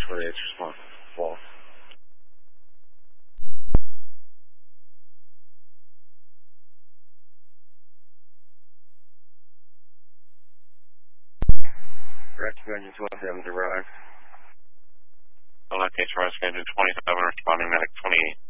28, respond. False. Rescue engine 27 arrived. Alright, case rescue engine 27, responding medic 28.